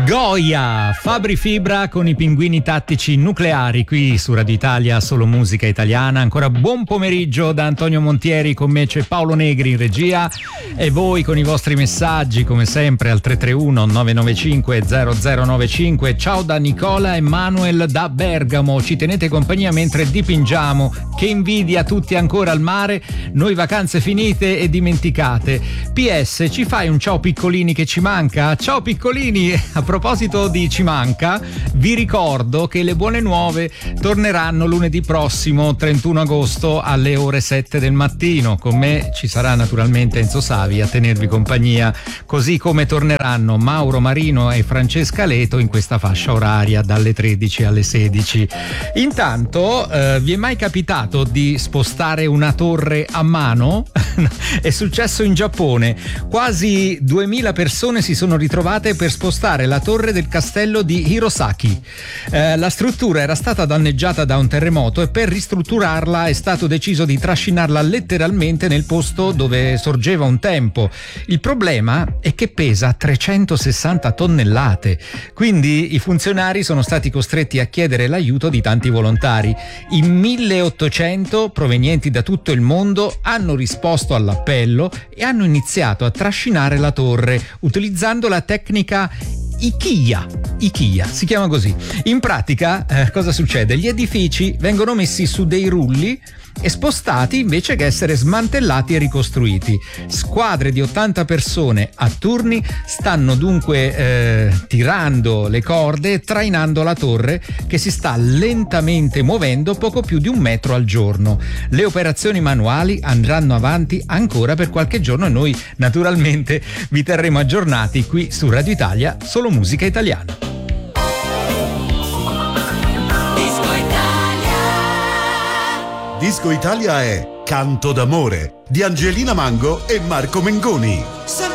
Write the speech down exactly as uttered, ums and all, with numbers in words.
Goya, Fabri Fibra con i pinguini tattici nucleari qui su Radio Italia, solo musica italiana. Ancora buon pomeriggio da Antonio Montieri, con me c'è Paolo Negri in regia e voi con i vostri messaggi come sempre al tre tre uno nove nove cinque zero zero nove cinque. Ciao da Nicola e Manuel da Bergamo, ci tenete compagnia mentre dipingiamo, che invidia tutti ancora al mare, noi vacanze finite e dimenticate. P S, ci fai un ciao piccolini che ci manca? Ciao piccolini, a proposito di ci manca, vi ricordo che le buone nuove torneranno lunedì prossimo trentuno agosto alle ore sette del mattino. Con me ci sarà naturalmente Enzo Savi a tenervi compagnia, così come torneranno Mauro Marino e Francesca Leto in questa fascia oraria dalle tredici alle sedici. Intanto eh, vi è mai capitato di spostare una torre a mano? È successo in Giappone. Quasi duemila persone si sono ritrovate per spostare la torre del castello di Hirosaki. Eh, la struttura era stata danneggiata da un terremoto e per ristrutturarla è stato deciso di trascinarla letteralmente nel posto dove sorgeva un tempo. Il problema è che pesa trecentosessanta tonnellate, quindi i funzionari sono stati costretti a chiedere l'aiuto di tanti volontari. In milleottocento provenienti da tutto il mondo hanno risposto all'appello e hanno iniziato a trascinare la torre utilizzando la tecnica Ikiya. Ikiya si chiama così. In pratica eh, cosa succede? Gli edifici vengono messi su dei rulli e spostati invece che essere smantellati e ricostruiti. Squadre di ottanta persone a turni stanno dunque eh, tirando le corde e trainando la torre che si sta lentamente muovendo poco più di un metro al giorno. Le operazioni manuali andranno avanti ancora per qualche giorno e noi naturalmente vi terremo aggiornati qui su Radio Italia, solo musica italiana. Disco Italia è Canto d'amore di Angelina Mango e Marco Mengoni.